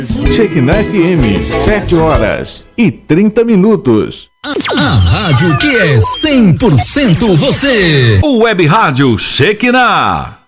Shekinah FM, 7h30. A rádio que é 100% você. O Web Rádio Shekinah.